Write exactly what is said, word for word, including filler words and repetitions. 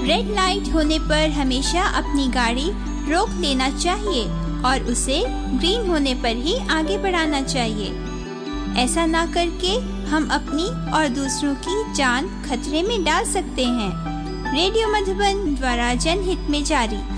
Red light होने पर हमेशा अपनी गाड़ी रोक लेना चाहिए और उसे ग्रीन होने पर ही आगे बढ़ाना चाहिए। ऐसा ना करके हम अपनी और दूसरों की जान खतरे में डाल सकते हैं। रेडियो मधुबन द्वारा जनहित में जारी।